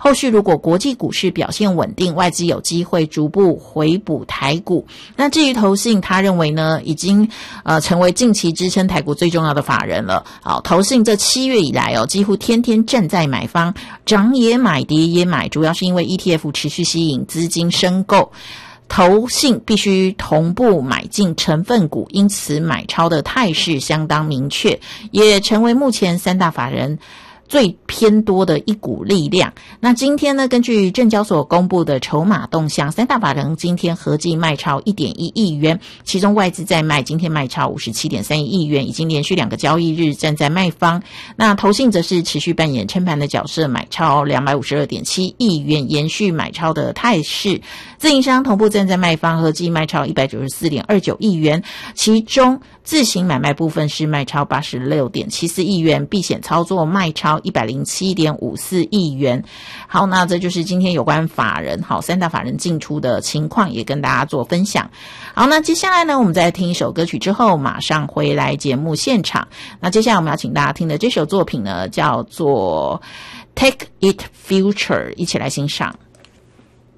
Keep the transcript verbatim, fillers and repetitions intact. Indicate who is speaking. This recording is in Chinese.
Speaker 1: 后续如果国际股市表现稳定，外资有机会逐步回补台股。那至于投信，他认为呢，已经呃成为近期支撑台股最重要的法人了。好，投信这七月以来哦，几乎天天站在买方，涨也买，跌也买，主要是因为 E T F 持续吸引资金申购。投信必须同步买进成分股，因此买超的态势相当明确，也成为目前三大法人最偏多的一股力量。那今天呢，根据证交所公布的筹码动向，三大法人今天合计卖超 一点一亿元，其中外资在卖，今天卖超 五十七点三亿元，已经连续两个交易日站在卖方。那投信则是持续扮演撑盘的角色，买超 两百五十二点七亿元，延续买超的态势。自营商同步站在卖方，合计卖超 一百九十四点二九亿元，其中自行买卖部分是卖超 八十六点七四亿元，避险操作卖超一百零七点五四亿元。好，那这就是今天有关法人好三大法人进出的情况，也跟大家做分享。好，那接下来呢，我们再听一首歌曲之后马上回来节目现场。那接下来我们要请大家听的这首作品呢，叫做 Take It Future， 一起来欣赏。